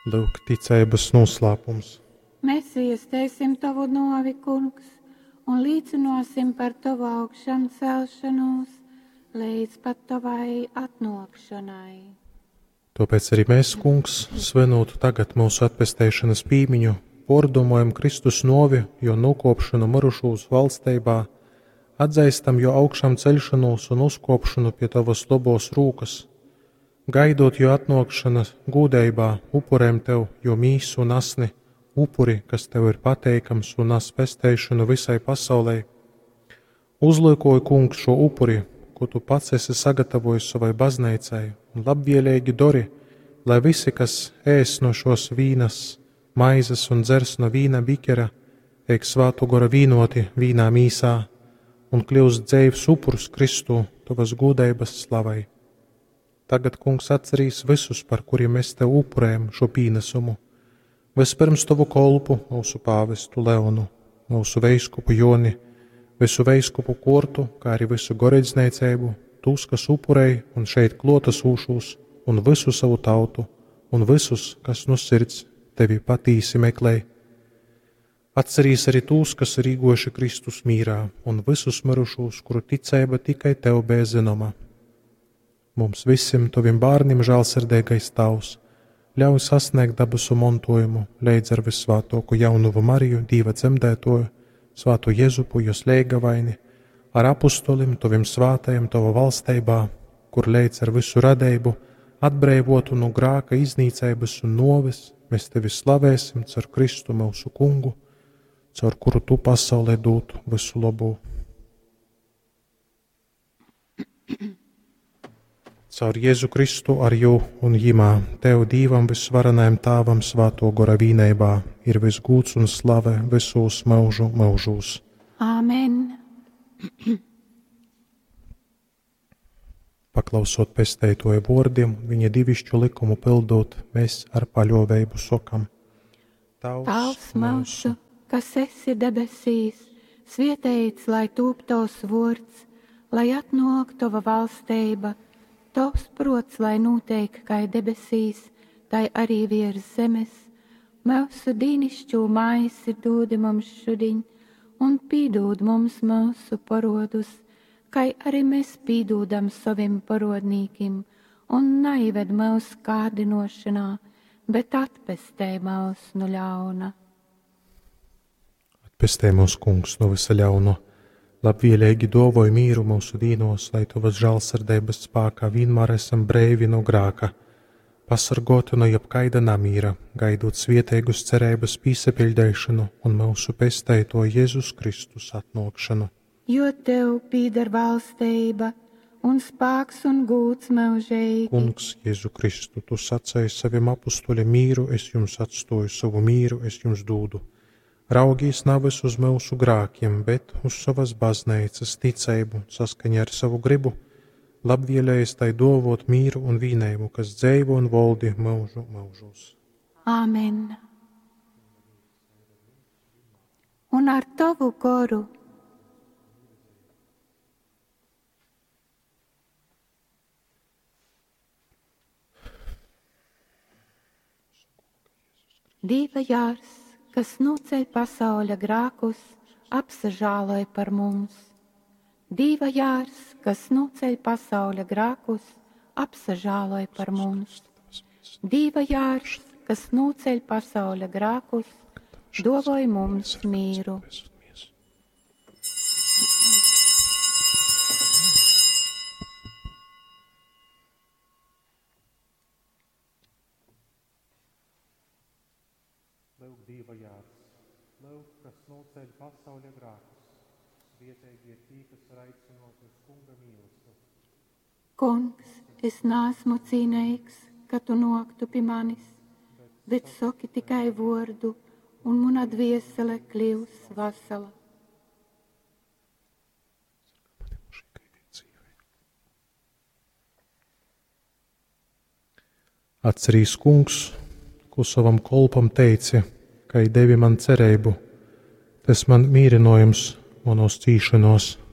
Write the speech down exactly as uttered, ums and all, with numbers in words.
Lūk, ticības noslēpums. Mēs iesteisim tavu novi, kungs, un līdzinosim par tavu augšanu celšanos līdz pat tavai atnākšanai. Tāpēc arī mēs, kungs, svenotu tagad mūsu atpestēšanas pīmiņu, pordomojam Kristus novi, jo nokopšanu mirušos valstībā, atzaistam jo augšām ceļšanos un uzkopšanu pie tavas labos rūkas, gaidot jo atnākšana gūdējībā, upurēm tev, jo mīsu un asni, upuri, kas tev ir pateikams un as pestēšanu visai pasaulē. Uzliekoju, kungs, šo upuri, ko tu pats esi sagatavojis savai baznīcai, un labvielīgi dori, lai visi, kas ēs no šos vīnas, maizes un dzers no vīna bikera, teik svātu gora vīnoti vīnā mīsā un kļūst dzēvs upurs Kristu, tavas gūdējas slavai. Tagad, kungs, atcerīs visus, par kuriem mēs tev upurējam šo pīnesumu. Vispirms tavu kolpu, mūsu pāvestu Leonu, mūsu veiskupu Joni, visu veiskupu kortu, kā arī visu goredzniecību, tūs, kas upurēja un šeit klotas ūšūs, un visu savu tautu, un visus, kas no sirds tevi patīsi meklēja. Atcerīs arī tūs, kas ir īgoši Kristus mīrā, un visus mirušos, kuru ticība tikai tev bija zinoma. Mums visiem taviem bārniem žēlsirdīgais tavs, ļauj sasniegt dabasu montojumu, leidz ar visvātoku jaunuvu Mariju, Dīva dzemdētoju, svātu Jezupu, jos leigavaini, ar apustolim, taviem svātajiem tava valstībā, kur leidz ar visu radeibu, atbrīvotu no grāka iznīcības un noves, mēs tevi slavēsim caur Kristu mūsu kungu, caur kuru tu pasaulē dotu visu labu. Caur Jēzu Kristu ar jū un jimā, tev Dīvam visvarenajam tāvam svāto gora vīnībā, ir visgūds un slave visos mūžu mūžūs. Āmen. Paklausot pestētoja vārdiem, viņa divišķu likumu pildot, mēs ar paļāvību sakam. Tavs mūsu, kas esi debesīs, svētīts lai top tavs vārds, lai atnāk tava valstība, tavs prots, lai notiek kā debesīs, tai arī virs zemes. Mūsu dīnišķo maisi dod mums šodien, un pīdod mums mūsu parodus, kā arī mēs pīdodam saviem parodnīkim, un naived mūsu kārdinošanā, bet atpestē mūs no ļauna. Atpestē mūs, kungs, no visa ļauno, labvielīgi dāvāj mīru mūsu dīnos, lai tavas žēlsirdības spēkā vienmēr esam brīvi no grēka, pasargoti no jebkaida namīra, gaidot svētīgus cerības piesapildīšanu un mūsu pestēto Jēzus Kristus atnākšanu. Jo tev pīdar valstība un spēks un gūts mūžīgi. Kungs, Jēzu Kristu, tu sacēji saviem apustuļiem mīru, es jums atstāju savu mīru, es jums dūdu. Raugīs nevis uz mūsu grākiem, bet uz savas baznīcas ticību, saskaņā ar savu gribu, labvielējis tai dāvot mīru un vienību, kas dzīvo un valdi mūžu mūžos. Āmen. Un ar tavu goru Dieva jārs, kas noceļ pasaules grēkus, apsažāloj par mums. Dieva jārs, kas noceļ pasaules grēkus, apsažāloj par mums. Dieva jārs, kas noceļ pasaules grēkus, dāvāj mums mīru. Lūk, Dieva jārs, lūk, kas noceļ pasaules grēkus, vietēji ir tī, kas ir aicinot uz kunga mīlestību. Kungs, es neesmu cīnīgs, ka tu noktu pie manis, bet saki tikai vārdu, un mana dvēsele kļūs vesela. Atcerīs, kungs, ko savam kolpam teici, ka devi man cerību, tas man mīrinojums manos cīšanos.